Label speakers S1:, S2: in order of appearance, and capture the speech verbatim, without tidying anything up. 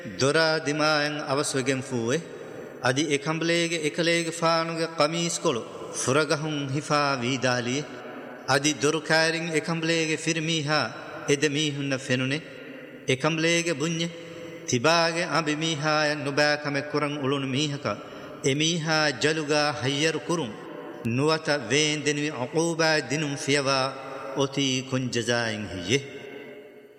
S1: دورا دماغن أوسوغن فوه أدي إكمبليغ إكليغ فانوغ قميص كولو فرغهم هفا ويدالي أدي دوركارين إكمبليغ فرميها إدميهن فنونه إكمبليغ بني تباغ أبي ميها نباكم كرن أولون ميهكا إميها جلوغا حير كرم نواتا وين دنوي عقوبة دنم فيوا أتي كن جزائن هيه